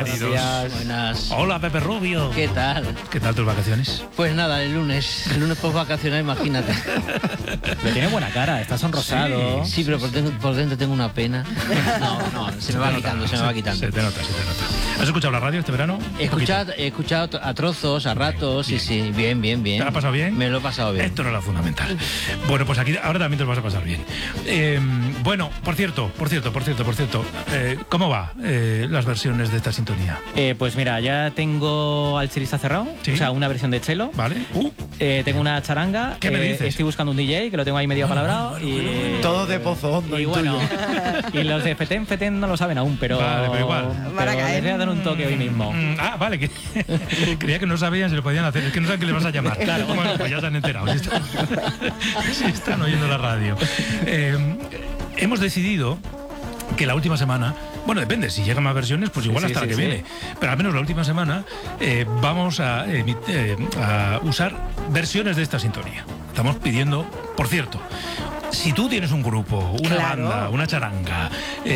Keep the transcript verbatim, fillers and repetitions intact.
Gracias. Buenas. Hola, Pepe Rubio. ¿Qué tal? ¿Qué tal tus vacaciones? Pues nada, el lunes. El lunes post vacaciones, imagínate. Le tiene buena cara, está sonrosado. Sí, sí, pero por dentro, por dentro tengo una pena. No, no, se me va quitando, se me va quitando. Se te nota, se te nota. ¿Has escuchado la radio este verano? He escuchado, he escuchado a trozos, a ratos, Bien, sí, sí, bien, bien, bien. ¿Te lo has pasado bien? Me lo he pasado bien. Esto no es lo fundamental. Bueno, pues aquí ahora también te lo vas a pasar bien. Eh, bueno, por cierto, por cierto, por cierto, por cierto, eh, ¿cómo va eh, las versiones de esta sintonía? Eh, pues mira, ya tengo al Chirista cerrado, ¿Sí? o sea, una versión de Chelo. ¿Vale? Uh, Eh, tengo una charanga. ¿Qué me eh, dices? Estoy buscando un D J, que lo tengo ahí medio palabrado. Y, Todo de pozo hondo, y bueno, y los de Feten, Feten no lo saben aún, pero, Vale, pero igual. pero Van a caer. les voy a dar un toque hoy mismo. Mm, ah, vale, que creía que no sabían si lo podían hacer. Es que no saben que le vas a llamar. Claro. Bueno, pues ya se han enterado. Si están, si están oyendo la radio. Eh, hemos decidido que la última semana, bueno, depende, si llegan más versiones, pues igual Sí, hasta sí, la que sí, viene. Pero al menos la última semana eh, vamos a, emi- eh, a usar versiones de esta sintonía. Estamos pidiendo, por cierto, si tú tienes un grupo, una Claro. banda, una charanga, eh,